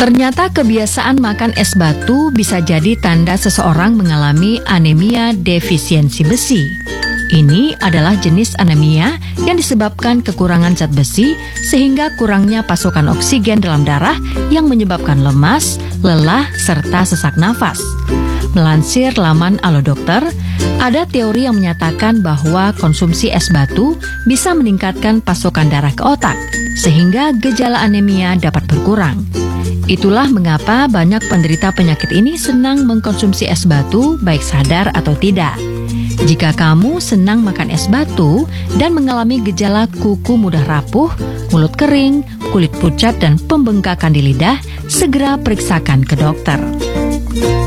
Ternyata kebiasaan makan es batu bisa jadi tanda seseorang mengalami anemia defisiensi besi. Ini adalah jenis anemia yang disebabkan kekurangan zat besi sehingga kurangnya pasokan oksigen dalam darah yang menyebabkan lemas, lelah, serta sesak nafas. Melansir laman Alo Dokter, ada teori yang menyatakan bahwa konsumsi es batu bisa meningkatkan pasokan darah ke otak, sehingga gejala anemia dapat berkurang. Itulah mengapa banyak penderita penyakit ini senang mengkonsumsi es batu, baik sadar atau tidak. Jika kamu senang makan es batu dan mengalami gejala kuku mudah rapuh, mulut kering, kulit pucat, dan pembengkakan di lidah, segera periksakan ke dokter.